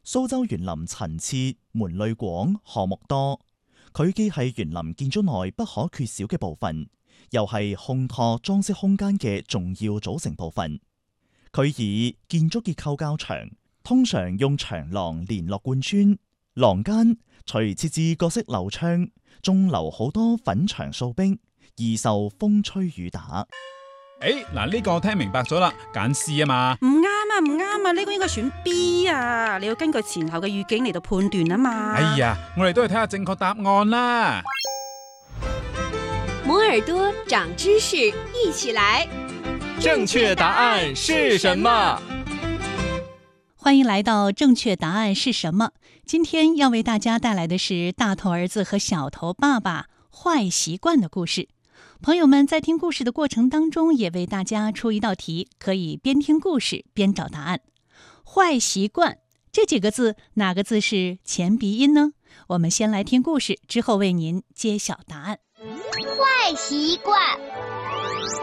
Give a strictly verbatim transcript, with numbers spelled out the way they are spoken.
蘇州園林陳設、門類廣、項目多，佢既係園林建築內不可缺少嘅部分，又係烘托裝飾空間嘅重要組成部分。佢以建築結構較長，通常用長廊連絡貫穿，廊間除設置各式樓窗，仲留好多粉牆掃冰，易受風吹雨打。 誒，嗱呢個我聽明白咗啦，揀 C 啊嘛。 唔啱啊，唔啱啊，呢個應該選 B 啊，你要根據前後嘅語境嚟到判斷啊嘛。 哎呀，我哋都係睇下正確答案啦。 摩耳朵長知識，一起來。 正確答案是什麼？ 歡迎來到正確答案是什麼？今天要為大家帶來的是大頭兒子和小頭爸爸壞習慣的故事。朋友們在聽故事的過程當中，也為大家出一道題，可以邊聽故事邊找答案。壞習慣這幾個字，哪個字是前鼻音呢？我們先來聽故事，之後為您揭曉答案。 壞習慣。